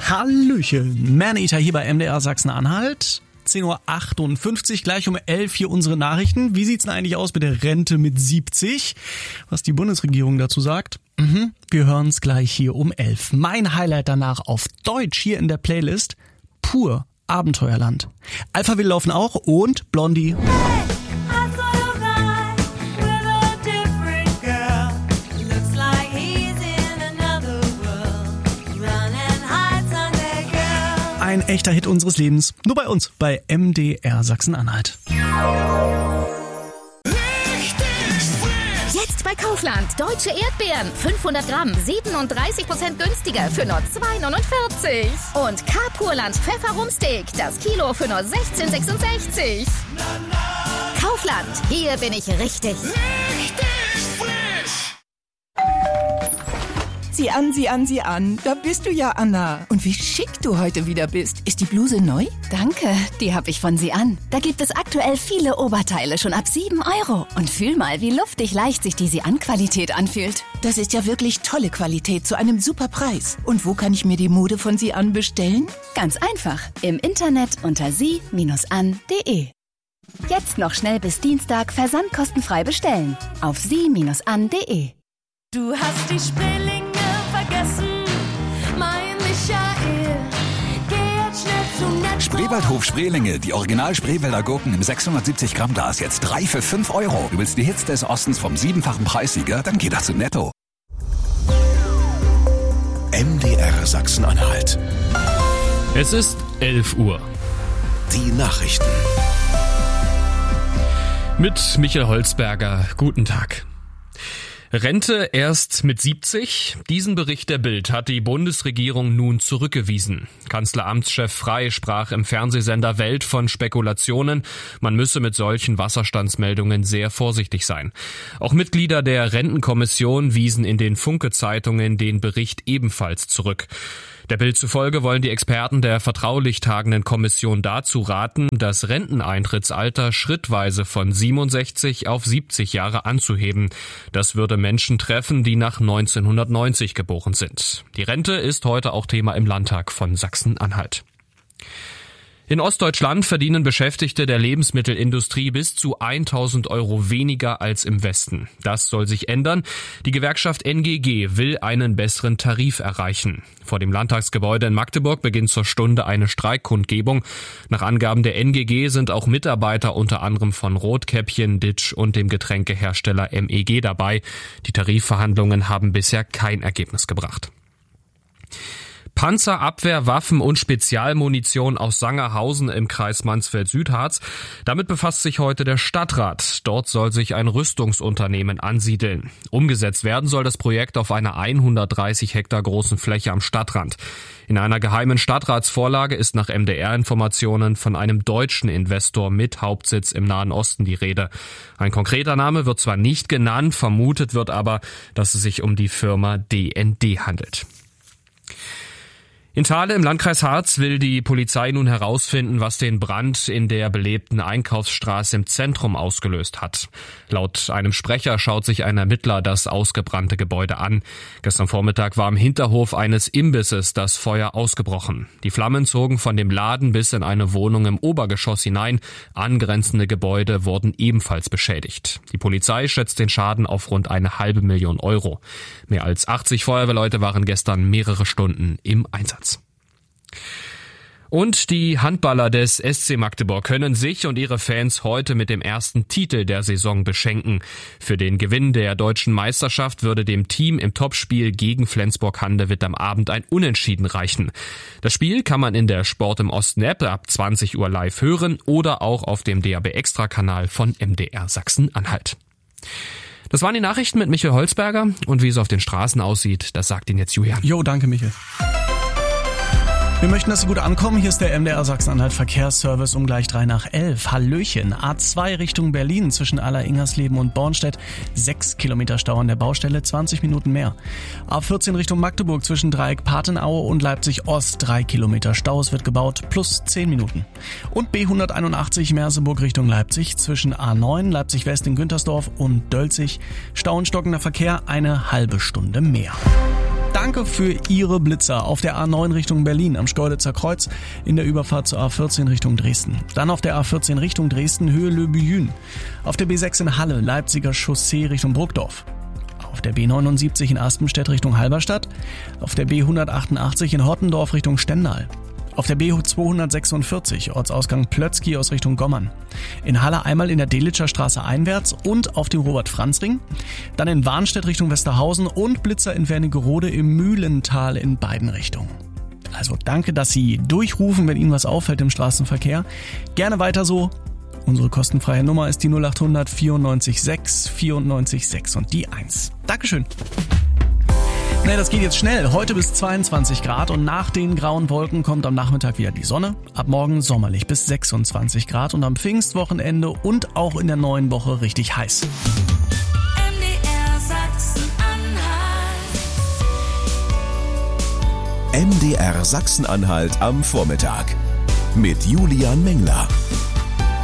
Hallöchen, Maneater hier bei MDR Sachsen-Anhalt. 10.58 Uhr, gleich um 11 hier unsere Nachrichten. Wie sieht's denn eigentlich aus mit der Rente mit 70? Was die Bundesregierung dazu sagt? Wir hören's gleich hier um 11. Mein Highlight danach auf Deutsch hier in der Playlist. Pur Abenteuerland. Alpha Will laufen auch und Blondie. Ein echter Hit unseres Lebens. Nur bei uns, bei MDR Sachsen-Anhalt. Jetzt bei Kaufland. Deutsche Erdbeeren. 500 Gramm. 37% günstiger für nur 2,49. Und K-Purland Pfefferrumsteak. Das Kilo für nur 16,66. Kaufland. Hier bin ich richtig. Sieh an, sieh an, sieh an. Da bist du ja, Anna. Und wie schick du heute wieder bist. Ist die Bluse neu? Danke, die habe ich von Sie an. Da gibt es aktuell viele Oberteile schon ab 7 €. Und fühl mal, wie luftig leicht sich die Sie-an-Qualität anfühlt. Das ist ja wirklich tolle Qualität zu einem super Preis. Und wo kann ich mir die Mode von Sie an bestellen? Ganz einfach. Im Internet unter sie-an.de. Jetzt noch schnell bis Dienstag versandkostenfrei bestellen. Auf sie-an.de. Du hast die Spreelinge vergessen, mein Michael. Geh jetzt schnell zu Netto. Spreewaldhof Spreelinge, die Original Spreewälder Gurken im 670 Gramm Glas, jetzt 3 für 5 €. Du willst die Hits des Ostens vom 7-fachen Preissieger? Dann geh doch zu Netto. MDR Sachsen-Anhalt. Es ist 11 Uhr. Die Nachrichten. Mit Michael Holzberger. Guten Tag. Rente erst mit 70? Diesen Bericht der Bild hat die Bundesregierung nun zurückgewiesen. Kanzleramtschef Frey sprach im Fernsehsender Welt von Spekulationen. Man müsse mit solchen Wasserstandsmeldungen sehr vorsichtig sein. Auch Mitglieder der Rentenkommission wiesen in den Funke-Zeitungen den Bericht ebenfalls zurück. Der Bild zufolge wollen die Experten der vertraulich tagenden Kommission dazu raten, das Renteneintrittsalter schrittweise von 67 auf 70 Jahre anzuheben. Das würde Menschen treffen, die nach 1990 geboren sind. Die Rente ist heute auch Thema im Landtag von Sachsen-Anhalt. In Ostdeutschland verdienen Beschäftigte der Lebensmittelindustrie bis zu 1.000 € weniger als im Westen. Das soll sich ändern. Die Gewerkschaft NGG will einen besseren Tarif erreichen. Vor dem Landtagsgebäude in Magdeburg beginnt zur Stunde eine Streikkundgebung. Nach Angaben der NGG sind auch Mitarbeiter unter anderem von Rotkäppchen, Ditsch und dem Getränkehersteller MEG dabei. Die Tarifverhandlungen haben bisher kein Ergebnis gebracht. Panzerabwehr, Waffen und Spezialmunition aus Sangerhausen im Kreis Mansfeld-Südharz. Damit befasst sich heute der Stadtrat. Dort soll sich ein Rüstungsunternehmen ansiedeln. Umgesetzt werden soll das Projekt auf einer 130 Hektar großen Fläche am Stadtrand. In einer geheimen Stadtratsvorlage ist nach MDR-Informationen von einem deutschen Investor mit Hauptsitz im Nahen Osten die Rede. Ein konkreter Name wird zwar nicht genannt, vermutet wird aber, dass es sich um die Firma DND handelt. In Thale im Landkreis Harz will die Polizei nun herausfinden, was den Brand in der belebten Einkaufsstraße im Zentrum ausgelöst hat. Laut einem Sprecher schaut sich ein Ermittler das ausgebrannte Gebäude an. Gestern Vormittag war im Hinterhof eines Imbisses das Feuer ausgebrochen. Die Flammen zogen von dem Laden bis in eine Wohnung im Obergeschoss hinein. Angrenzende Gebäude wurden ebenfalls beschädigt. Die Polizei schätzt den Schaden auf rund 500.000 €. Mehr als 80 Feuerwehrleute waren gestern mehrere Stunden im Einsatz. Und die Handballer des SC Magdeburg können sich und ihre Fans heute mit dem ersten Titel der Saison beschenken. Für den Gewinn der deutschen Meisterschaft würde dem Team im Topspiel gegen Flensburg-Handewitt am Abend ein Unentschieden reichen. Das Spiel kann man in der Sport im Osten App ab 20 Uhr live hören oder auch auf dem DAB Extra Kanal von MDR Sachsen-Anhalt. Das waren die Nachrichten mit Michael Holzberger und wie es auf den Straßen aussieht, das sagt Ihnen jetzt Julian. Jo, danke Michael. Wir möchten, dass Sie gut ankommen. Hier ist der MDR Sachsen-Anhalt Verkehrsservice um gleich 11:03. Hallöchen. A2 Richtung Berlin zwischen Aller-Ingersleben und Bornstedt. 6 Kilometer Stau an der Baustelle, 20 Minuten mehr. A14 Richtung Magdeburg zwischen Dreieck Patenaue und Leipzig Ost. 3 Kilometer Stau, es wird gebaut, plus 10 Minuten. Und B181 Merseburg Richtung Leipzig zwischen A9 Leipzig West in Güntersdorf und Dölzig. Stau und stockender Verkehr, eine halbe Stunde mehr. Danke für Ihre Blitzer auf der A9 Richtung Berlin am Schkeuditzer Kreuz in der Überfahrt zur A14 Richtung Dresden. Dann auf der A14 Richtung Dresden Höhe Le Buyün. Auf der B6 in Halle Leipziger Chaussee Richtung Burgdorf. Auf der B79 in Aspenstedt Richtung Halberstadt. Auf der B188 in Hottendorf Richtung Stendal. Auf der B246 Ortsausgang Plötzky aus Richtung Gommern. In Halle einmal in der Delitscher Straße einwärts und auf dem Robert-Franz-Ring. Dann in Warnstedt Richtung Westerhausen und Blitzer in Wernigerode im Mühlental in beiden Richtungen. Also danke, dass Sie durchrufen, wenn Ihnen was auffällt im Straßenverkehr. Gerne weiter so. Unsere kostenfreie Nummer ist die 0800 94 6 94 6 und die 1. Dankeschön. Nee, das geht jetzt schnell. Heute bis 22 Grad und nach den grauen Wolken kommt am Nachmittag wieder die Sonne. Ab morgen sommerlich bis 26 Grad und am Pfingstwochenende und auch in der neuen Woche richtig heiß. MDR Sachsen-Anhalt. MDR Sachsen-Anhalt am Vormittag. Mit Julian Mengler.